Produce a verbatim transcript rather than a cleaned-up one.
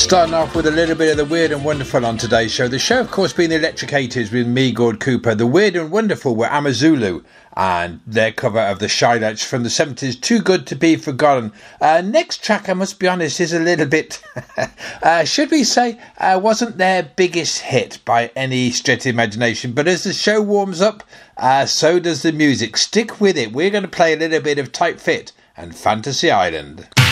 Starting off with a little bit of the weird and wonderful on today's show. The show, of course, being the Electricators with me, Gord Cooper. The weird and wonderful were Amazulu and their cover of the Shy-Lights from the seventies, Too Good to Be Forgotten. Uh, next track, I must be honest, is a little bit, uh, should we say, uh, wasn't their biggest hit by any stretch of the imagination. But as the show warms up, uh, so does the music. Stick with it. We're going to play a little bit of Tight Fit and Fantasy Island.